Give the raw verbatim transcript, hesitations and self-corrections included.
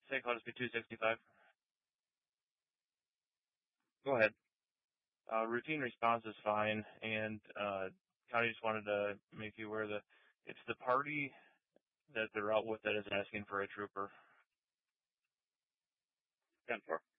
Saint Cloud S P two sixty-five. Go ahead. Uh, routine response is fine, and uh, County just wanted to make you aware that it's the party that they're out with that is asking for a trooper. ten four.